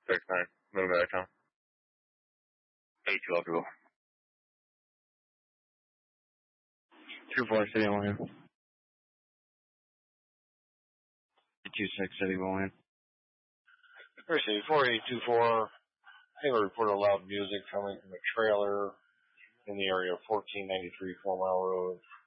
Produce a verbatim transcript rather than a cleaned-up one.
six nine. Move back down. eight twelve to go. two four City Line. two six City Line. Appreciate four eight two four. Taylor reported loud music coming from a trailer in the area of fourteen ninety-three Four Mile Road.